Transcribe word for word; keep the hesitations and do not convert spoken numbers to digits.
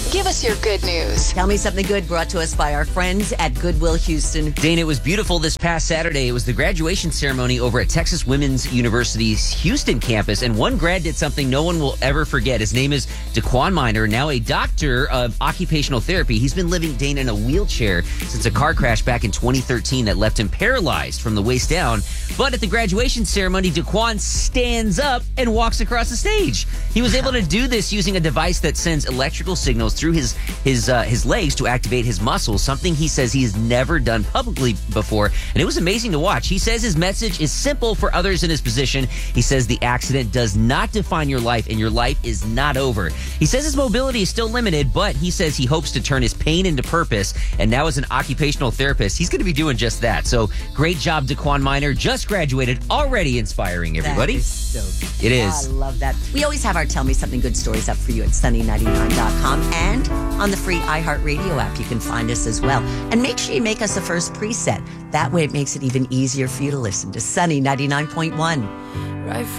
Give us your good news. Tell me something good brought to us by our friends at Goodwill Houston. Dana, it was beautiful this past Saturday. It was the graduation ceremony over at Texas Women's University's Houston campus, and one grad did something no one will ever forget. His name is Daquan Miner, now a doctor of occupational therapy. He's been living, Dana, in a wheelchair since a car crash back in twenty thirteen that left him paralyzed from the waist down. But at the graduation ceremony, Daquan stands up and walks across the stage. He was able to do this using a device that sends electrical signals through his his uh, his legs to activate his muscles, something he says he has never done publicly before. And it was amazing to watch. He says his message is simple for others in his position. He says the accident does not define your life, and your life is not over. He says his mobility is still limited, but he says he hopes to turn his pain into purpose. And now as an occupational therapist, he's going to be doing just that. So great job, Daquan Miner. Just graduated, already inspiring everybody. That is so good. It is. I love that. We always have our Tell Me Something Good stories up for you at sunny ninety-nine dot com and on the free iHeartRadio app. You can find us as well. And make sure you make us the first preset. That way it makes it even easier for you to listen to Sunny ninety-nine point one. Right.